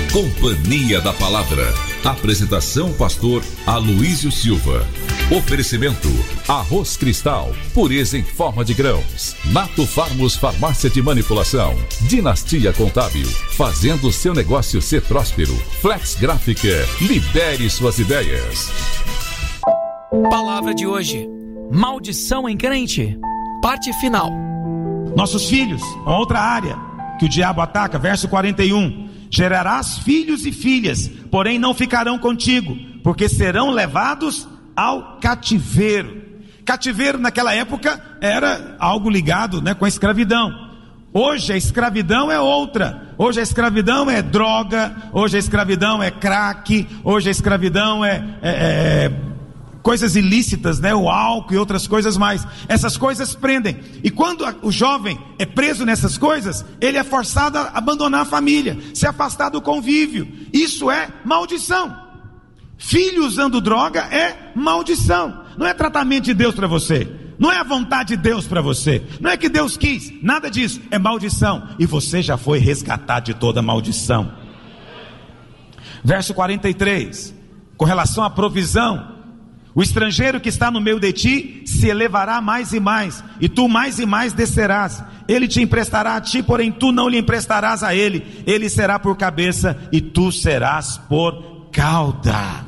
Companhia da Palavra. Apresentação pastor Aloísio Silva. Oferecimento: Arroz Cristal, pureza em forma de grãos. Nato Farmos Farmácia de Manipulação. Dinastia Contábil, fazendo seu negócio ser próspero. Flex Gráfica, libere suas ideias. Palavra de hoje: maldição em crente. Parte final. Nossos filhos, outra área que o diabo ataca, verso 41. Gerarás filhos e filhas, porém não ficarão contigo, porque serão levados ao cativeiro. Cativeiro naquela época era algo ligado, com a escravidão. Hoje a escravidão é outra. Hoje a escravidão é droga, hoje a escravidão é crack, hoje a escravidão é coisas ilícitas, o álcool e outras coisas mais. Essas coisas prendem. E quando o jovem é preso nessas coisas, ele é forçado a abandonar a família, se afastar do convívio. Isso é maldição. Filho usando droga é maldição. Não é tratamento de Deus para você, não é a vontade de Deus para você, não é que Deus quis, nada disso, é maldição. E você já foi resgatado de toda maldição. Verso 43, com relação à provisão: o estrangeiro que está no meio de ti se elevará mais e mais, e tu mais e mais descerás. Ele te emprestará a ti, porém tu não lhe emprestarás a ele. Ele será por cabeça e tu serás por cauda.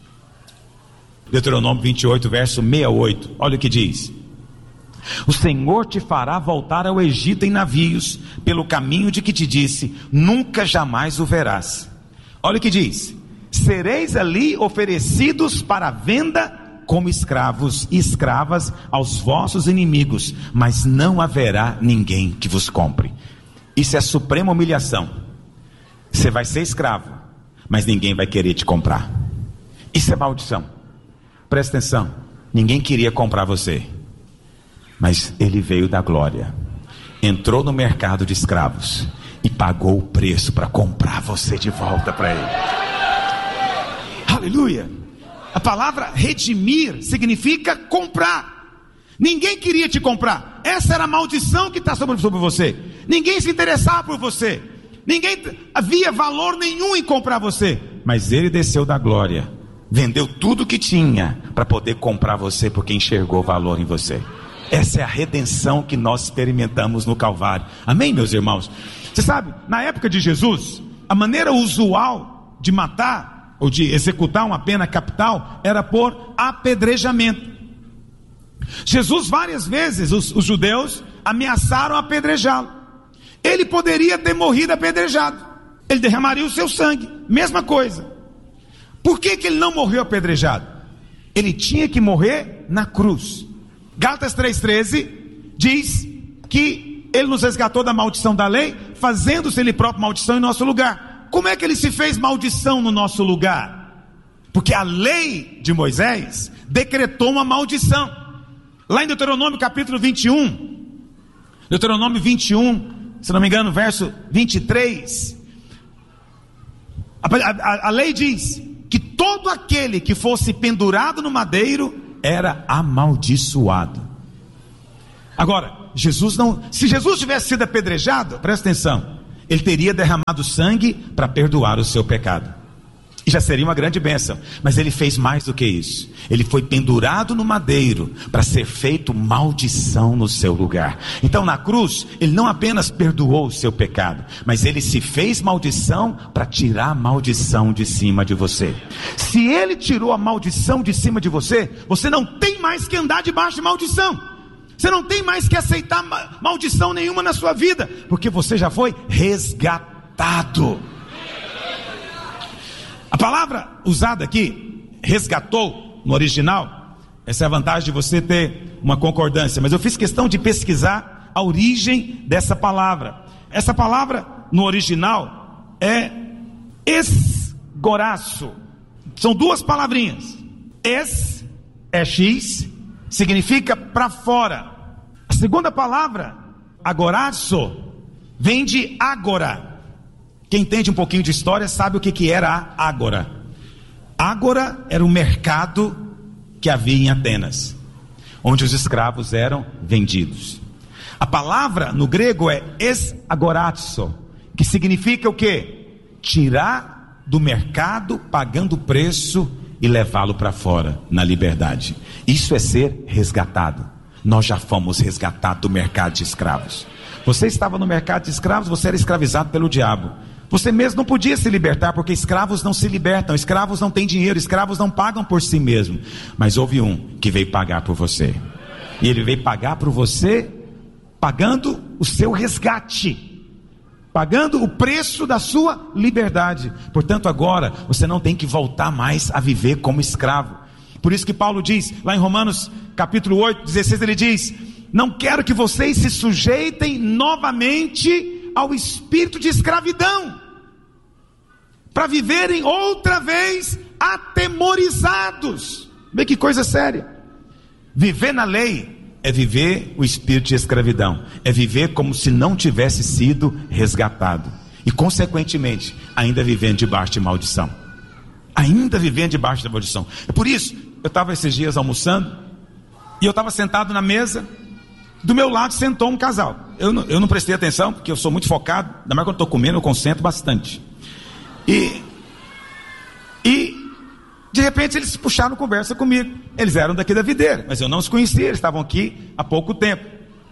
Deuteronômio 28, verso 68. Olha o que diz: o Senhor te fará voltar ao Egito em navios, pelo caminho de que te disse, nunca jamais o verás. Olha o que diz: sereis ali oferecidos para venda como escravos e escravas aos vossos inimigos, mas não haverá ninguém que vos compre. Isso é a suprema humilhação. Você vai ser escravo, mas ninguém vai querer te comprar. Isso é maldição. Presta atenção, ninguém queria comprar você, mas ele veio da glória, entrou no mercado de escravos e pagou o preço para comprar você de volta para ele. Aleluia. A palavra redimir significa comprar. Ninguém queria te comprar. Essa era a maldição que está sobre você. Ninguém se interessava por você, ninguém havia valor nenhum em comprar você. Mas ele desceu da glória, vendeu tudo que tinha para poder comprar você, porque enxergou valor em você. Essa é a redenção que nós experimentamos no Calvário. Amém, meus irmãos? Você sabe, na época de Jesus, a maneira usual de matar ou de executar uma pena capital era por apedrejamento. Jesus várias vezes, os judeus ameaçaram apedrejá-lo. Ele poderia ter morrido apedrejado, ele derramaria o seu sangue, mesma coisa. Por que ele não morreu apedrejado? Ele tinha que morrer na cruz. Gálatas 3,13 diz que ele nos resgatou da maldição da lei, fazendo-se ele próprio maldição em nosso lugar. Como é que ele se fez maldição no nosso lugar? Porque a lei de Moisés decretou uma maldição. Lá em Deuteronômio capítulo 21, Deuteronômio 21, se não me engano, verso 23, a lei diz que todo aquele que fosse pendurado no madeiro era amaldiçoado. Agora, se Jesus tivesse sido apedrejado, presta atenção, ele teria derramado sangue para perdoar o seu pecado, e já seria uma grande bênção. Mas ele fez mais do que isso. Ele foi pendurado no madeiro para ser feito maldição no seu lugar. Então na cruz, ele não apenas perdoou o seu pecado, mas ele se fez maldição para tirar a maldição de cima de você. Se ele tirou a maldição de cima de você, você não tem mais que andar debaixo de maldição. Você não tem mais que aceitar maldição nenhuma na sua vida, porque você já foi resgatado. A palavra usada aqui, resgatou, no original, essa é a vantagem de você ter uma concordância, mas eu fiz questão de pesquisar a origem dessa palavra. Essa palavra no original é esgoraço. São duas palavrinhas. Es é X, significa para fora. A segunda palavra, agoraço, vem de ágora. Quem entende um pouquinho de história sabe o que era a ágora. Ágora era o mercado que havia em Atenas, onde os escravos eram vendidos. A palavra no grego é esagorazo, que significa o quê? tirar do mercado pagando preço e levá-lo para fora na liberdade. Isso é ser resgatado. Nós já fomos resgatados do mercado de escravos. Você estava no mercado de escravos, você era escravizado pelo diabo. Você mesmo não podia se libertar, porque escravos não se libertam, escravos não têm dinheiro, escravos não pagam por si mesmo. Mas houve um que veio pagar por você. E ele veio pagar por você, pagando o seu resgate, pagando o preço da sua liberdade. Portanto, agora você não tem que voltar mais a viver como escravo. Por isso que Paulo diz, lá em Romanos capítulo 8, 16, ele diz: não quero que vocês se sujeitem novamente ao espírito de escravidão, para viverem outra vez atemorizados. Vê que coisa séria. Viver na lei é viver o espírito de escravidão, é viver como se não tivesse sido resgatado, e consequentemente ainda vivendo debaixo de maldição, ainda vivendo debaixo da maldição. É por isso, eu estava esses dias almoçando, e eu estava sentado na mesa, do meu lado sentou um casal. Eu não prestei atenção, porque eu sou muito focado, ainda mais quando estou comendo, eu concentro bastante. E de repente eles puxaram conversa comigo. Eles eram daqui da videira, mas eu não os conhecia, eles estavam aqui há pouco tempo.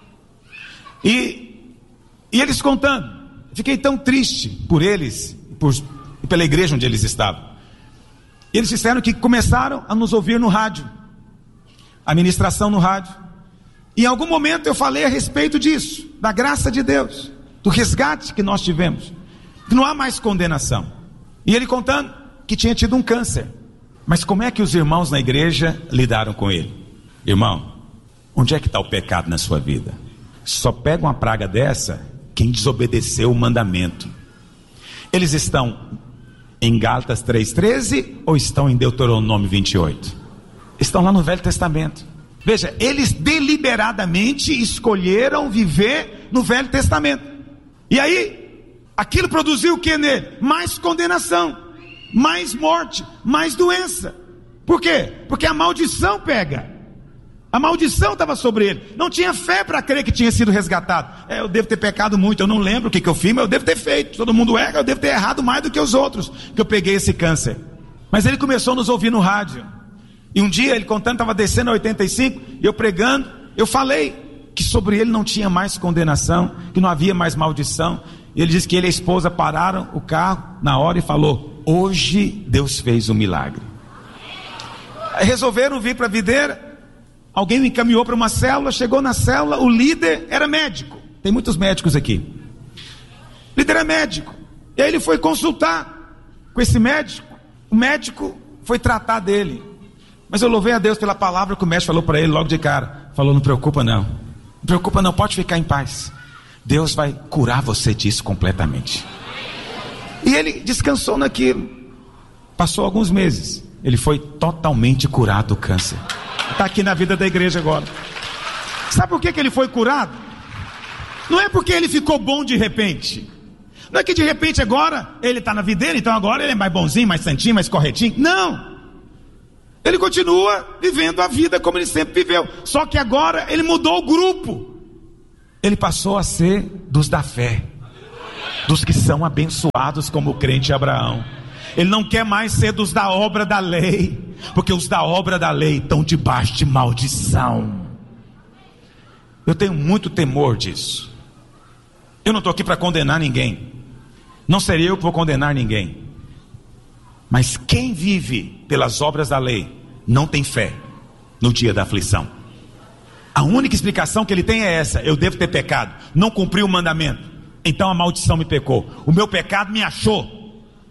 E eles contando, fiquei tão triste por eles e pela igreja onde eles estavam. Eles disseram que começaram a nos ouvir no rádio, a ministração no rádio. Em algum momento eu falei a respeito disso, da graça de Deus, do resgate que nós tivemos, que não há mais condenação. E ele contando que tinha tido um câncer. Mas como é que os irmãos na igreja lidaram com ele? Irmão, onde é que está o pecado na sua vida? Só pega uma praga dessa quem desobedeceu o mandamento. Eles estão em Gálatas 3,13 ou estão em Deuteronômio 28? Estão lá no Velho Testamento. Veja, eles deliberadamente escolheram viver no Velho Testamento. E aí, aquilo produziu o que nele? Mais condenação, mais morte, mais doença. Por quê? Porque a maldição pega. A maldição estava sobre ele. Não tinha fé para crer que tinha sido resgatado. Eu devo ter pecado muito, eu não lembro o que eu fiz, mas eu devo ter feito. Todo mundo erra, eu devo ter errado mais do que os outros, que eu peguei esse câncer. Mas ele começou a nos ouvir no rádio. E um dia ele contando, estava descendo a 85, e eu pregando, eu falei que sobre ele não tinha mais condenação, que não havia mais maldição. E ele disse que ele e a esposa pararam o carro na hora e falou: hoje Deus fez um milagre. Aí resolveram vir para a videira, alguém me encaminhou para uma célula, chegou na célula, o líder era médico, tem muitos médicos aqui, o líder é médico, e aí ele foi consultar com esse médico, o médico foi tratar dele. Mas eu louvei a Deus pela palavra que o médico falou para ele logo de cara. Falou: não preocupa não, não preocupa não, pode ficar em paz, Deus vai curar você disso completamente. E ele descansou naquilo. Passou alguns meses, ele foi totalmente curado do câncer. Está aqui na vida da igreja agora. Sabe por que ele foi curado? Não é porque ele ficou bom de repente. Não é que de repente agora ele está na videira, então agora ele é mais bonzinho, mais santinho, mais corretinho. Não. Ele continua vivendo a vida como ele sempre viveu, só que agora ele mudou o grupo. Ele passou a ser dos da fé, dos que são abençoados como o crente Abraão. Ele não quer mais ser dos da obra da lei, porque os da obra da lei estão debaixo de maldição. Eu tenho muito temor disso. Eu não estou aqui para condenar ninguém, não serei eu que vou condenar ninguém. Mas quem vive pelas obras da lei não tem fé no dia da aflição. A única explicação que ele tem é essa: eu devo ter pecado, não cumpri o mandamento, então a maldição me pecou, o meu pecado me achou.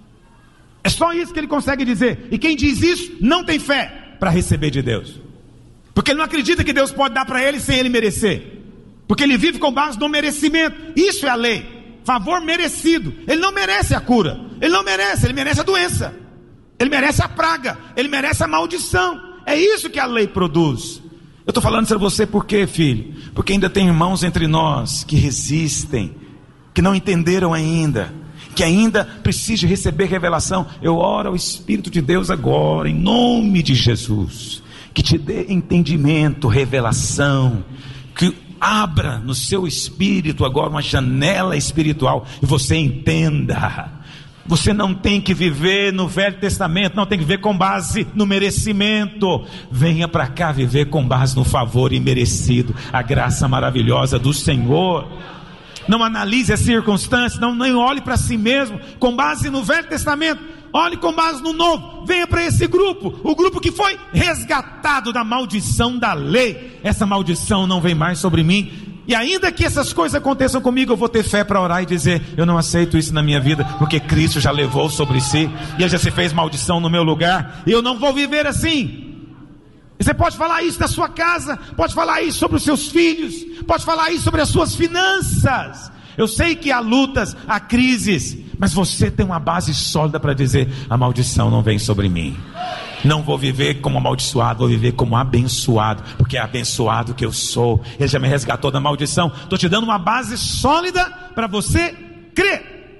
É só isso que ele consegue dizer. E quem diz isso não tem fé para receber de Deus, porque ele não acredita que Deus pode dar para ele sem ele merecer, porque ele vive com base no merecimento. Isso é a lei, favor merecido. Ele não merece a cura, ele não merece, ele merece a doença, ele merece a praga, ele merece a maldição. É isso que a lei produz. Eu estou falando isso para você por quê, filho? Porque ainda tem irmãos entre nós que resistem, que não entenderam ainda, que ainda precisam receber revelação. Eu oro ao Espírito de Deus agora, em nome de Jesus, que te dê entendimento, revelação, que abra no seu espírito agora uma janela espiritual, e você entenda Você não tem que viver no Velho Testamento, não tem que viver com base no merecimento. Venha para cá viver com base no favor imerecido, a graça maravilhosa do Senhor. Não analise as circunstâncias, não olhe para si mesmo com base no Velho Testamento, olhe com base no Novo. Venha para esse grupo, o grupo que foi resgatado da maldição da lei. Essa maldição não vem mais sobre mim. E ainda que essas coisas aconteçam comigo, eu vou ter fé para orar e dizer: eu não aceito isso na minha vida, porque Cristo já levou sobre si, e Ele já se fez maldição no meu lugar, e eu não vou viver assim. E você pode falar isso da sua casa, pode falar isso sobre os seus filhos, pode falar isso sobre as suas finanças. Eu sei que há lutas, há crises, mas você tem uma base sólida para dizer: a maldição não vem sobre mim. Não vou viver como amaldiçoado, vou viver como abençoado, porque é abençoado que eu sou. Ele já me resgatou da maldição. Estou te dando uma base sólida para você crer.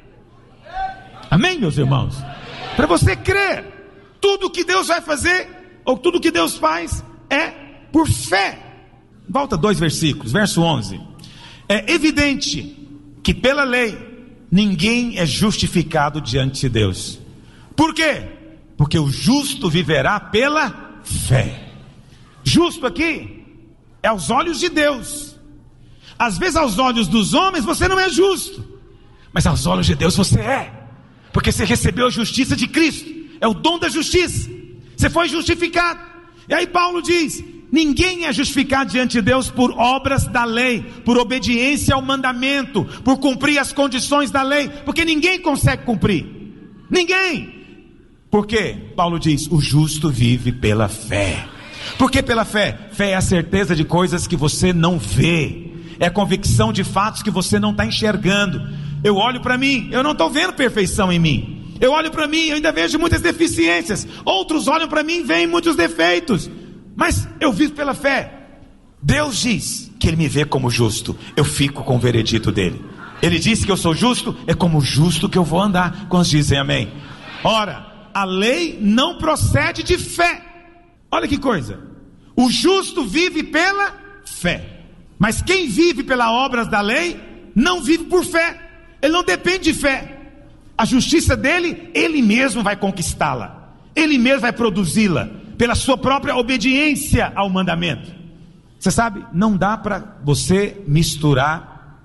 Amém, meus irmãos? Para você crer. Tudo que Deus vai fazer, ou tudo que Deus faz, é por fé. Volta 2 versículos, verso 11. É evidente que pela lei ninguém é justificado diante de Deus. Por quê? Porque o justo viverá pela fé. Justo aqui é aos olhos de Deus. Às vezes aos olhos dos homens você não é justo, mas aos olhos de Deus você é, porque você recebeu a justiça de Cristo. É o dom da justiça. Você foi justificado. E aí Paulo diz: ninguém é justificado diante de Deus por obras da lei, por obediência ao mandamento, por cumprir as condições da lei, porque ninguém consegue cumprir. Ninguém. Por quê? Paulo diz: o justo vive pela fé. Por que pela fé? Fé é a certeza de coisas que você não vê, é a convicção de fatos que você não está enxergando. Eu olho para mim, eu não estou vendo perfeição em mim. Eu olho para mim, eu ainda vejo muitas deficiências. Outros olham para mim e veem muitos defeitos, mas eu vivo pela fé. Deus diz que Ele me vê como justo, eu fico com o veredito dele. Ele disse que eu sou justo, é como justo que eu vou andar. Quantos dizem amém? Ora, a lei não procede de fé. Olha que coisa. O justo vive pela fé, mas quem vive pelas obras da lei não vive por fé. Ele não depende de fé. A justiça dele, ele mesmo vai conquistá-la, ele mesmo vai produzi-la pela sua própria obediência ao mandamento. Você sabe, não dá para você misturar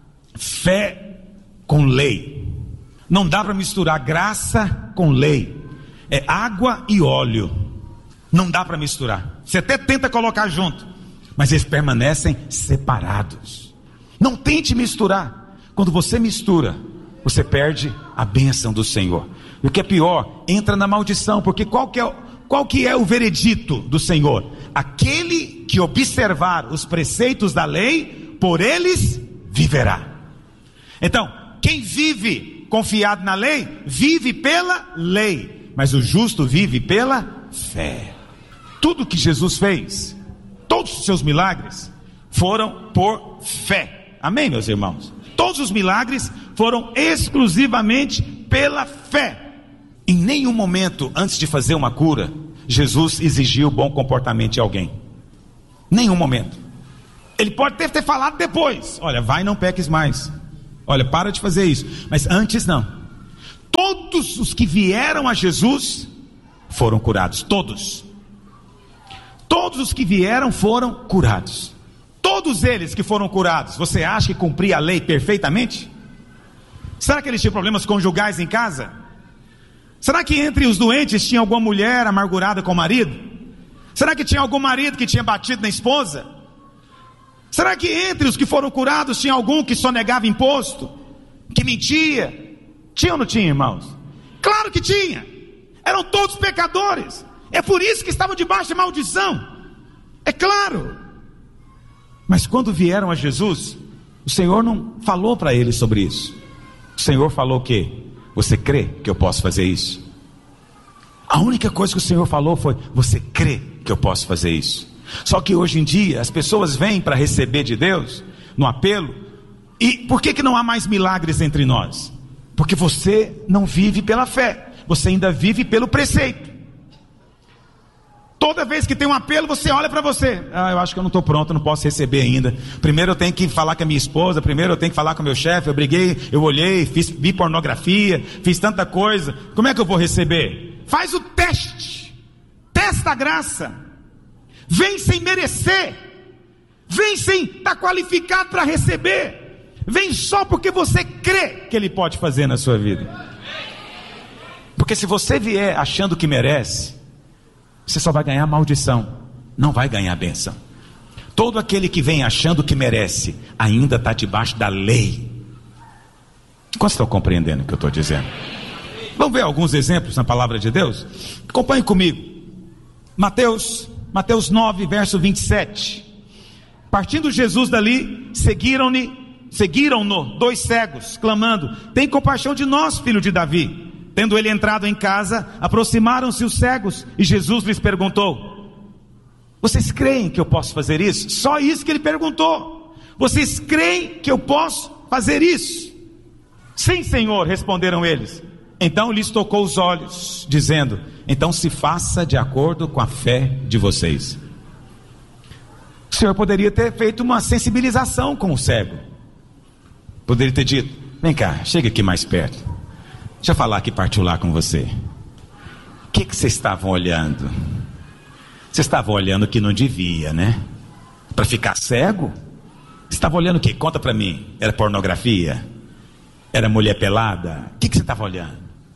fé com lei. Não dá para misturar graça com lei. É água e óleo. Não dá para misturar. Você até tenta colocar junto, mas eles permanecem separados. Não tente misturar. Quando você mistura, você perde a bênção do Senhor. E o que é pior, entra na maldição. Porque qual que é o veredito do Senhor? Aquele que observar os preceitos da lei, por eles viverá. Então, quem vive confiado na lei, vive pela lei. Mas o justo vive pela fé. Tudo que Jesus fez, todos os seus milagres, foram por fé. Amém, meus irmãos? Todos os milagres foram exclusivamente pela fé. Em nenhum momento, antes de fazer uma cura, Jesus exigiu bom comportamento de alguém. Nenhum momento. Ele pode ter falado depois: olha, vai, não peques mais. Olha, para de fazer isso. Mas antes não. Todos os que vieram a Jesus foram curados. Todos os que vieram foram curados. Todos eles que foram curados, você acha que cumpria a lei perfeitamente? Será que eles tinham problemas conjugais em casa? Será que entre os doentes tinha alguma mulher amargurada com o marido? Será que tinha algum marido que tinha batido na esposa? Será que entre os que foram curados tinha algum que sonegava imposto, que mentia? Tinha ou não tinha, irmãos? Claro que tinha. Eram todos pecadores. É por isso que estavam debaixo de maldição. É claro. Mas quando vieram a Jesus, o Senhor não falou para eles sobre isso. O Senhor falou o quê? Você crê que eu posso fazer isso? A única coisa que o Senhor falou foi: você crê que eu posso fazer isso? Só que hoje em dia as pessoas vêm para receber de Deus no apelo. E por que não há mais milagres entre nós? Porque você não vive pela fé, você ainda vive pelo preceito. Toda vez que tem um apelo, você olha para você. Eu acho que eu não estou pronto, não posso receber ainda. Primeiro eu tenho que falar com a minha esposa, primeiro eu tenho que falar com o meu chefe, eu briguei, eu olhei, vi pornografia, fiz tanta coisa. Como é que eu vou receber? Faz o teste. Testa a graça. Vem sem merecer. Vem sem estar qualificado para receber. Vem só porque você crê que Ele pode fazer na sua vida. Porque se você vier achando que merece, você só vai ganhar maldição, não vai ganhar bênção. Todo aquele que vem achando que merece, ainda está debaixo da lei. Quantos estão compreendendo o que eu estou dizendo? Vamos ver alguns exemplos na palavra de Deus? Acompanhe comigo. Mateus 9, verso 27. Partindo Jesus dali, seguiram-no 2 cegos, clamando: tem compaixão de nós, filho de Davi. Tendo ele entrado em casa, aproximaram-se os cegos, e Jesus lhes perguntou: vocês creem que eu posso fazer isso? Só isso que ele perguntou. Vocês creem que eu posso fazer isso? Sim, Senhor, responderam eles. Então lhes tocou os olhos, dizendo: então se faça de acordo com a fé de vocês. O Senhor poderia ter feito uma sensibilização com o cego. Poderia ter dito: vem cá, chega aqui mais perto. Deixa eu falar aqui particular com você. O que vocês estavam olhando? Vocês estavam olhando que não devia, né? Para ficar cego? Você estava olhando o quê? Conta para mim. Era pornografia? Era mulher pelada? O que você estava olhando?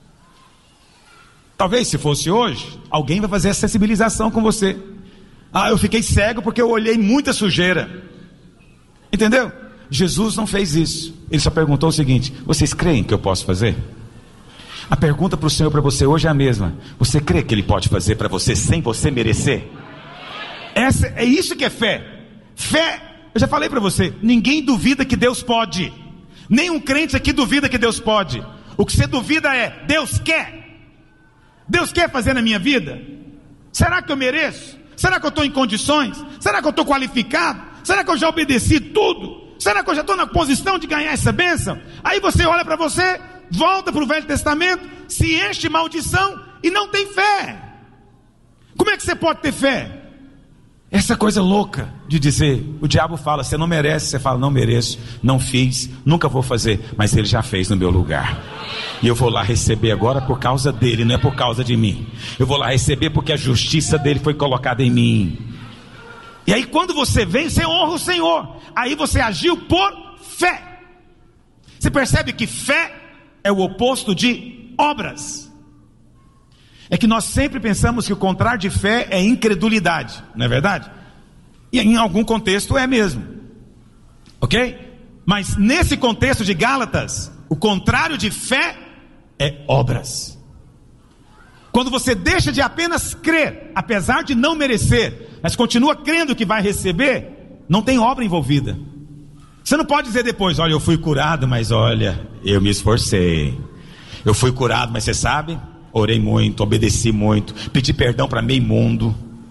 Talvez se fosse hoje, alguém vai fazer essa sensibilização com você. Eu fiquei cego porque eu olhei muita sujeira. Entendeu? Jesus não fez isso. Ele só perguntou o seguinte: vocês creem que eu posso fazer? A pergunta para o Senhor, para você hoje é a mesma. Você crê que Ele pode fazer para você sem você merecer? É isso que é fé. Fé, eu já falei para você, ninguém duvida que Deus pode. Nenhum crente aqui duvida que Deus pode. O que você duvida é: Deus quer. Deus quer fazer na minha vida? Será que eu mereço? Será que eu estou em condições? Será que eu estou qualificado? Será que eu já obedeci tudo? Será que eu já estou na posição de ganhar essa bênção? Aí você olha para você, volta para o Velho Testamento, se enche de maldição e não tem fé. Como é que você pode ter fé? Essa coisa louca de dizer, o diabo fala: você não merece. Você fala: não mereço, não fiz, nunca vou fazer. Mas Ele já fez no meu lugar, e eu vou lá receber agora por causa dele, não é por causa de mim. Eu vou lá receber porque a justiça dele foi colocada em mim. E aí quando você vem, você honra o Senhor. Aí você agiu por fé. Você percebe que fé é o oposto de obras. É que nós sempre pensamos que o contrário de fé é incredulidade, não é verdade? E em algum contexto é mesmo, ok? Mas nesse contexto de Gálatas, o contrário de fé é obras. Quando você deixa de apenas crer, apesar de não merecer, mas continua crendo que vai receber, não tem obra envolvida. Você não pode dizer depois: olha, eu fui curado, mas olha, eu me esforcei. Eu fui curado, mas você sabe, orei muito, obedeci muito, pedi perdão para meio mundo.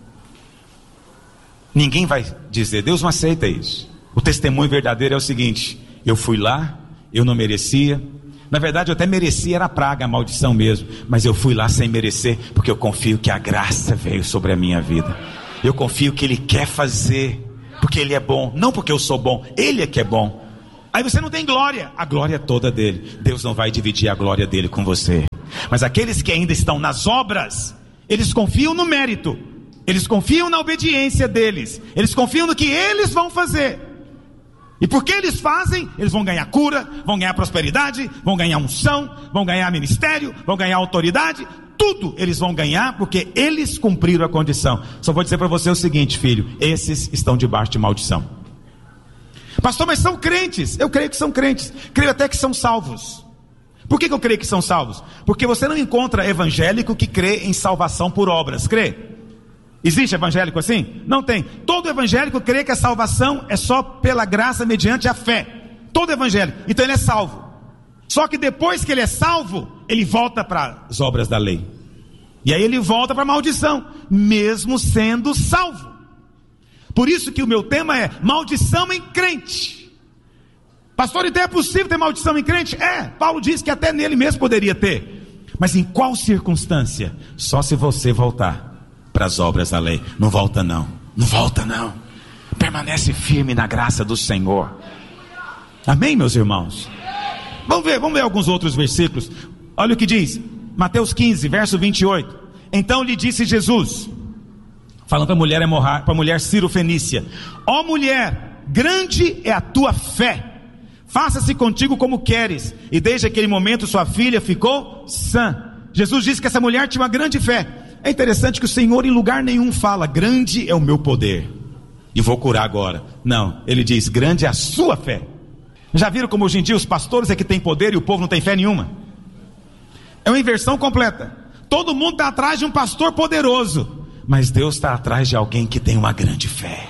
Ninguém vai dizer, Deus não aceita isso. O testemunho verdadeiro é o seguinte: eu fui lá, eu não merecia. Na verdade eu até merecia, era a praga, a maldição mesmo. Mas eu fui lá sem merecer, porque eu confio que a graça veio sobre a minha vida. Eu confio que Ele quer fazer, porque Ele é bom, não porque eu sou bom, Ele é que é bom. Aí você não tem glória, a glória é toda dele. Deus não vai dividir a glória dele com você. Mas aqueles que ainda estão nas obras, eles confiam no mérito, eles confiam na obediência deles, eles confiam no que eles vão fazer. E porque eles fazem, eles vão ganhar cura, vão ganhar prosperidade, vão ganhar unção, vão ganhar ministério, vão ganhar autoridade. Tudo eles vão ganhar porque eles cumpriram a condição. Só vou dizer para você o seguinte, filho: esses estão debaixo de maldição. Pastor, mas são crentes. Eu creio que são crentes, creio até que são salvos. Por que eu creio que são salvos? Porque você não encontra evangélico que crê em salvação por obras. Crê? Existe evangélico assim? Não tem. Todo evangélico crê que a salvação é só pela graça mediante a fé. Todo evangélico. Então ele é salvo. Só que depois que ele é salvo, ele volta para as obras da lei. E aí ele volta para a maldição, mesmo sendo salvo. Por isso que o meu tema é maldição em crente. Pastor, então é possível ter maldição em crente? Paulo diz que até nele mesmo poderia ter. Mas em qual circunstância? Só se você voltar para as obras da lei. Não volta não, não volta não. Permanece firme na graça do Senhor. Amém, meus irmãos? Vamos ver alguns outros versículos. Olha o que diz, Mateus 15, verso 28. Então lhe disse Jesus, falando para a mulher Ciro-fenícia: ó mulher, grande é a tua fé, faça-se contigo como queres. E desde aquele momento sua filha ficou sã. Jesus disse que essa mulher tinha uma grande fé. É interessante que o Senhor em lugar nenhum fala: grande é o meu poder e vou curar agora. Não, ele diz: grande é a sua fé. Já viram como hoje em dia os pastores é que tem poder e o povo não tem fé nenhuma? É uma inversão completa. Todo mundo está atrás de um pastor poderoso, mas Deus está atrás de alguém que tem uma grande fé.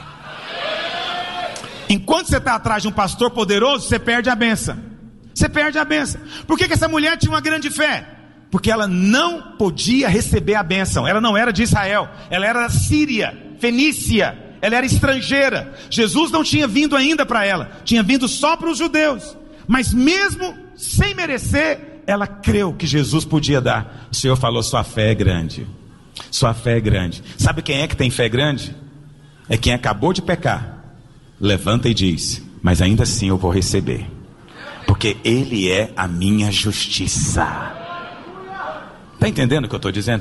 Enquanto você está atrás de um pastor poderoso, você perde a bênção. Você perde a bênção. Por que essa mulher tinha uma grande fé? Porque ela não podia receber a bênção. Ela não era de Israel, ela era da Síria, Fenícia. Ela era estrangeira. Jesus não tinha vindo ainda para ela, tinha vindo só para os judeus. Mas mesmo sem merecer, ela creu que Jesus podia dar. O Senhor falou: sua fé é grande. Sua fé é grande. Sabe quem é que tem fé grande? É quem acabou de pecar. Levanta e diz: mas ainda assim eu vou receber, porque Ele é a minha justiça. Está entendendo o que eu estou dizendo?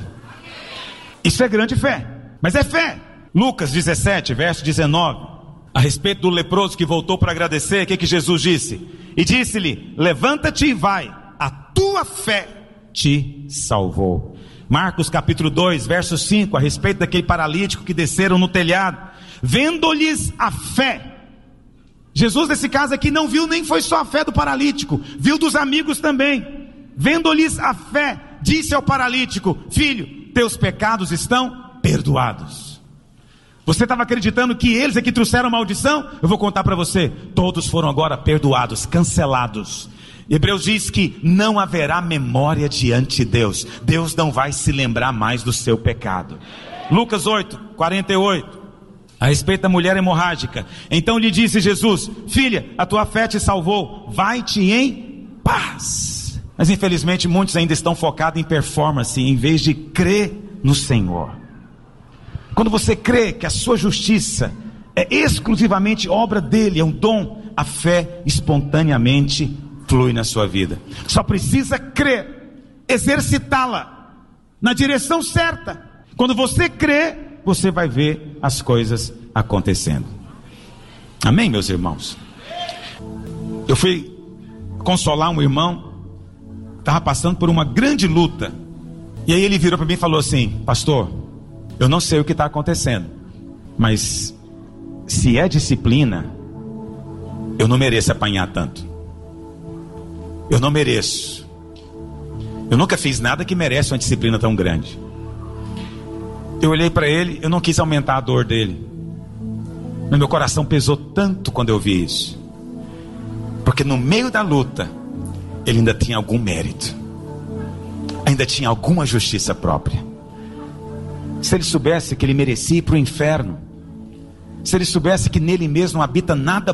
Isso é grande fé. Mas é fé. Lucas 17, verso 19, a respeito do leproso que voltou para agradecer, o que Jesus disse? E disse-lhe: levanta-te e vai, a tua fé te salvou. Marcos capítulo 2, verso 5, a respeito daquele paralítico que desceram no telhado, vendo-lhes a fé. Jesus nesse caso aqui não viu nem foi só a fé do paralítico, viu dos amigos também. Vendo-lhes a fé, disse ao paralítico: filho, teus pecados estão perdoados. Você estava acreditando que eles é que trouxeram maldição? Eu vou contar para você, todos foram agora perdoados, cancelados. Hebreus diz que não haverá memória diante de Deus. Deus não vai se lembrar mais do seu pecado. Lucas 8, 48, a respeito da mulher hemorrágica. Então lhe disse Jesus: filha, a tua fé te salvou, vai-te em paz. Mas infelizmente muitos ainda estão focados em performance, em vez de crer no Senhor. Quando você crê que a sua justiça é exclusivamente obra dele, é um dom, a fé espontaneamente flui na sua vida. Só precisa crer, exercitá-la na direção certa. Quando você crê, você vai ver as coisas acontecendo. Amém, meus irmãos? Eu fui consolar um irmão, estava passando por uma grande luta, e aí ele virou para mim e falou assim: pastor, eu não sei o que está acontecendo, mas se é disciplina, eu não mereço apanhar tanto. Eu não mereço. Eu nunca fiz nada que merece uma disciplina tão grande. Eu olhei para ele, eu não quis aumentar a dor dele, mas meu coração pesou tanto quando eu vi isso, porque no meio da luta ele ainda tinha algum mérito, ainda tinha alguma justiça própria. Se ele soubesse que ele merecia ir para o inferno, se ele soubesse que nele mesmo não habita nada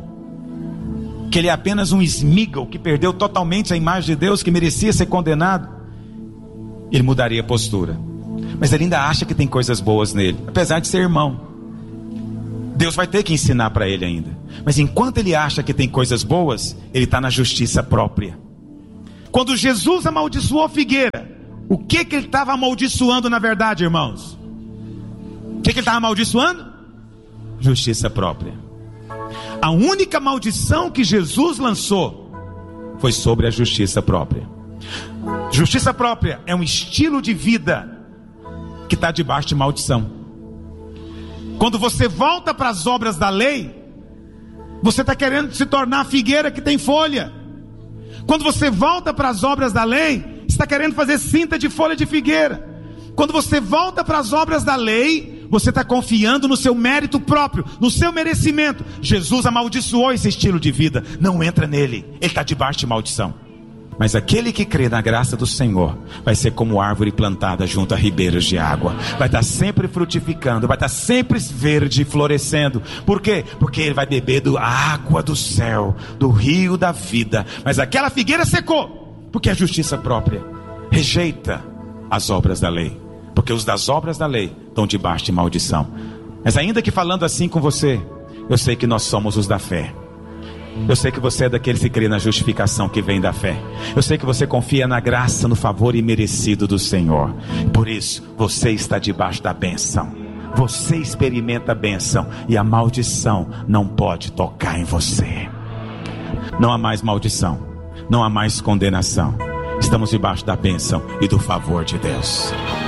bom, que ele é apenas um esmígal que perdeu totalmente a imagem de Deus, que merecia ser condenado, ele mudaria a postura. Mas ele ainda acha que tem coisas boas nele, apesar de ser irmão. Deus vai ter que ensinar para ele ainda. Mas enquanto ele acha que tem coisas boas, ele está na justiça própria. Quando Jesus amaldiçoou a figueira, o que ele estava amaldiçoando na verdade, irmãos? O que ele estava amaldiçoando? Justiça própria. A única maldição que Jesus lançou foi sobre a justiça própria. Justiça própria é um estilo de vida que está debaixo de maldição. Quando você volta para as obras da lei, você está querendo se tornar a figueira que tem folha. Quando você volta para as obras da lei, está querendo fazer cinta de folha de figueira. Quando você volta para as obras da lei, você está confiando no seu mérito próprio, no seu merecimento. Jesus amaldiçoou esse estilo de vida, não entra nele, ele está debaixo de maldição. Mas aquele que crê na graça do Senhor vai ser como árvore plantada junto a ribeiros de água, vai estar sempre frutificando, vai estar sempre verde, florescendo. Por quê? Porque ele vai beber da água do céu, do rio da vida. Mas aquela figueira secou, porque a justiça própria rejeita as obras da lei, porque os das obras da lei estão debaixo de maldição. Mas ainda que falando assim com você, eu sei que nós somos os da fé. Eu sei que você é daqueles que crê na justificação que vem da fé. Eu sei que você confia na graça, no favor imerecido do Senhor. Por isso, você está debaixo da bênção. Você experimenta a bênção e a maldição não pode tocar em você. Não há mais maldição, não há mais condenação. Estamos debaixo da bênção e do favor de Deus.